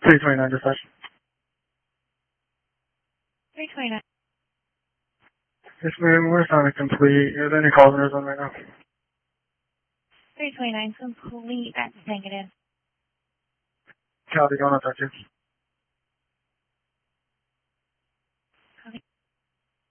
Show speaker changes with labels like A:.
A: 329 dispatch.
B: 329.
A: Yes, ma'am, we're sounding complete. Are there any calls on this one right now?
B: 329 complete. That's negative.
A: Copy, going on, talk to you.